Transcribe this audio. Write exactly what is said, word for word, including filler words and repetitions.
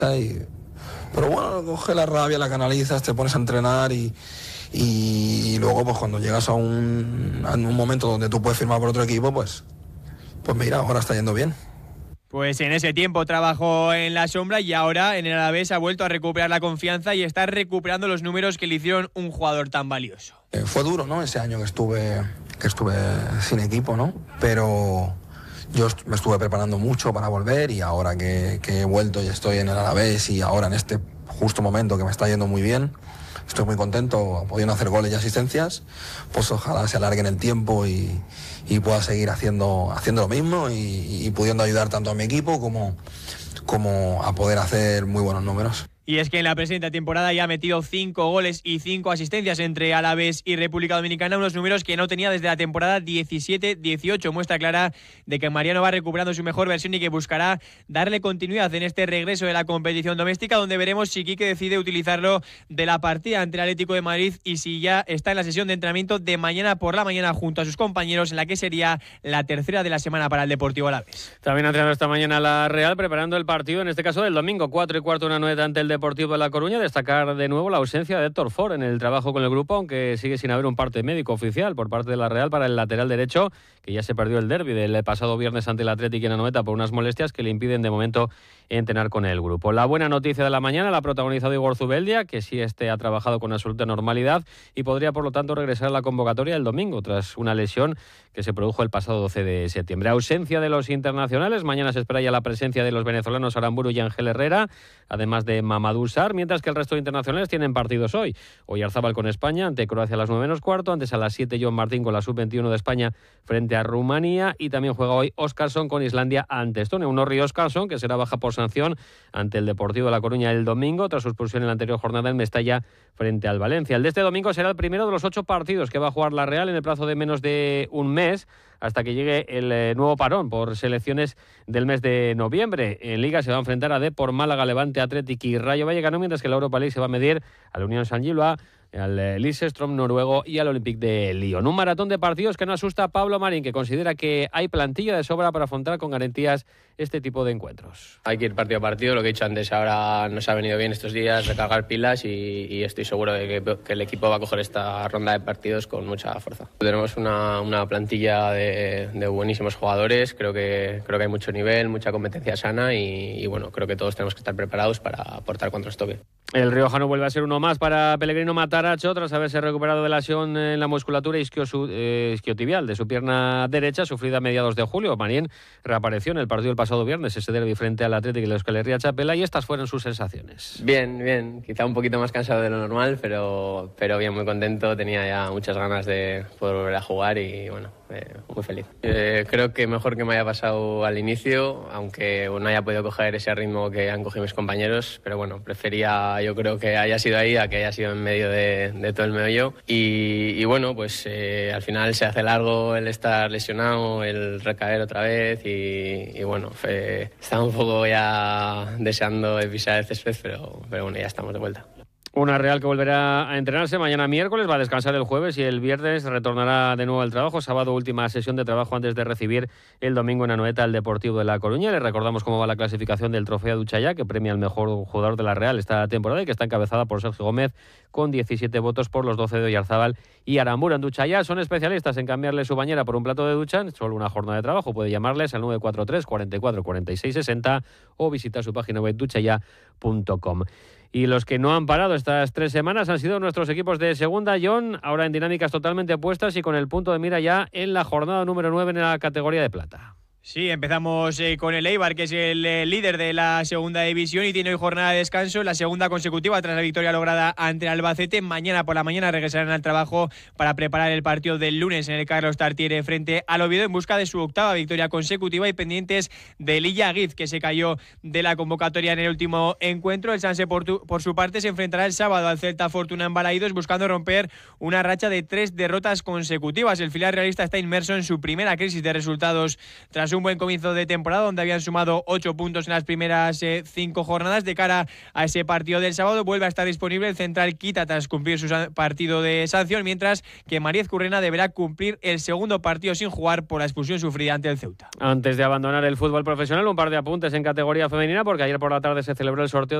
Y, pero bueno, coge la rabia, la canalizas, te pones a entrenar y, y, y luego pues cuando llegas a un, a un momento donde tú puedes firmar por otro equipo, pues, pues mira, ahora está yendo bien. Pues en ese tiempo trabajó en la sombra y ahora en el Alavés ha vuelto a recuperar la confianza y está recuperando los números que le hicieron un jugador tan valioso. Eh, fue duro, ¿no? Ese año que estuve, que estuve sin equipo, ¿no? Pero yo est- me estuve preparando mucho para volver y ahora que, que he vuelto y estoy en el Alavés y ahora en este justo momento que me está yendo muy bien, estoy muy contento, pudiendo hacer goles y asistencias, pues ojalá se alargue en el tiempo y, y pueda seguir haciendo, haciendo lo mismo y, y pudiendo ayudar tanto a mi equipo como, como a poder hacer muy buenos números. Y es que en la presente temporada ya ha metido cinco goles y cinco asistencias entre Alavés y República Dominicana, unos números que no tenía desde la temporada diecisiete dieciocho. Muestra clara de que Mariano va recuperando su mejor versión y que buscará darle continuidad en este regreso de la competición doméstica, donde veremos si Quique decide utilizarlo de la partida ante el Atlético de Madrid y si ya está en la sesión de entrenamiento de mañana por la mañana junto a sus compañeros, en la que sería la tercera de la semana para el Deportivo Alavés. También ha entrenado esta mañana la Real preparando el partido, en este caso del domingo, cuatro y cuarto, una noeta ante el Deportivo de La Coruña. Destacar de nuevo la ausencia de Héctor Ford en el trabajo con el grupo, aunque sigue sin haber un parte médico oficial por parte de la Real para el lateral derecho, que ya se perdió el derbi del pasado viernes ante el Atlético en Anoeta por unas molestias que le impiden de momento entrenar con el grupo. La buena noticia de la mañana la ha protagonizado Igor Zubeldia, que sí este ha trabajado con absoluta normalidad y podría por lo tanto regresar a la convocatoria el domingo tras una lesión que se produjo el pasado doce de septiembre. Ausencia de los internacionales, mañana se espera ya la presencia de los venezolanos Aramburu y Ángel Herrera, además de Mamadou Sarr, mientras que el resto de internacionales tienen partidos hoy. Oyarzabal con España ante Croacia a las nueve menos cuarto, antes a las siete Joan Martín con la sub veintiuno de España frente a Rumanía, y también juega hoy Óscarsson con Islandia ante Estonia. Un Norri Óscarsson que será baja por sanción ante el Deportivo de La Coruña el domingo tras su expulsión en la anterior jornada en Mestalla frente al Valencia. El de este domingo será el primero de los ocho partidos que va a jugar la Real en el plazo de menos de un mes, hasta que llegue el eh, nuevo parón por selecciones del mes de noviembre. En Liga se va a enfrentar a Depor, Málaga, Levante, Atlético y Rayo Vallecano, mientras que la Europa League se va a medir a la Unión San Gilloa, al eh, Lillestrøm noruego y al Olympique de Lyon. Un maratón de partidos que no asusta a Pablo Marín, que considera que hay plantilla de sobra para afrontar con garantías este tipo de encuentros. Hay que ir partido a partido, lo que he dicho antes, ahora nos ha venido bien estos días recargar pilas y, y estoy seguro de que, que el equipo va a coger esta ronda de partidos con mucha fuerza. Tenemos una, una plantilla de, de buenísimos jugadores, creo que, creo que hay mucho nivel, mucha competencia sana y, y bueno, creo que todos tenemos que estar preparados para aportar cuando nos toque. El riojano vuelve a ser uno más para Pellegrino Matarazzo tras haberse recuperado de la lesión en la musculatura isquio, eh, isquiotibial de su pierna derecha, sufrida a mediados de julio. Marín reapareció en el partido del pasado viernes, ese derbi frente al Atlético y la Euskal Herria Txapela, y estas fueron sus sensaciones. Bien, bien, quizá un poquito más cansado de lo normal, pero, pero bien, muy contento, tenía ya muchas ganas de poder volver a jugar y bueno, eh, muy feliz. Eh, creo que mejor que me haya pasado al inicio, aunque no haya podido coger ese ritmo que han cogido mis compañeros, pero bueno, prefería yo creo que haya sido ahí a que haya sido en medio de, de todo el meollo y, y bueno, pues eh, al final se hace largo el estar lesionado, el recaer otra vez y, y bueno, fue, estaba un poco ya deseando pisar el césped, pero, pero bueno, ya estamos de vuelta. Una Real que volverá a entrenarse mañana miércoles, va a descansar el jueves y el viernes retornará de nuevo al trabajo. Sábado, última sesión de trabajo antes de recibir el domingo en Anoeta al Deportivo de La Coruña. Les recordamos cómo va la clasificación del Trofeo Duchaya, que premia al mejor jugador de la Real esta temporada y que está encabezada por Sergio Gómez con diecisiete votos por los doce de Oyarzabal y Aramburu. En Duchaya son especialistas en cambiarle su bañera por un plato de ducha en solo una jornada de trabajo. Puede llamarles al nueve cuatro tres, cuarenta y cuatro, cuarenta y seis, sesenta o visitar su página web duchaya punto com. Y los que no han parado estas tres semanas han sido nuestros equipos de segunda, John, ahora en dinámicas totalmente opuestas y con el punto de mira ya en la jornada número nueve en la categoría de plata. Sí, empezamos eh, con el Eibar, que es el eh, líder de la segunda división y tiene hoy jornada de descanso, la segunda consecutiva tras la victoria lograda ante el Albacete. Mañana por la mañana regresarán al trabajo para preparar el partido del lunes en el Carlos Tartiere frente al Oviedo en busca de su octava victoria consecutiva y pendientes de Lilla Guiz, que se cayó de la convocatoria en el último encuentro. El Sanse por, tu, por su parte se enfrentará el sábado al Celta Fortuna en Balaídos buscando romper una racha de tres derrotas consecutivas. El filial realista está inmerso en su primera crisis de resultados tras tras un buen comienzo de temporada donde habían sumado ocho puntos en las primeras eh, cinco jornadas. De cara a ese partido del sábado vuelve a estar disponible el central Quita tras cumplir su partido de sanción, mientras que María Ezcurrena deberá cumplir el segundo partido sin jugar por la expulsión sufrida ante el Ceuta. Antes de abandonar el fútbol profesional, un par de apuntes en categoría femenina, porque ayer por la tarde se celebró el sorteo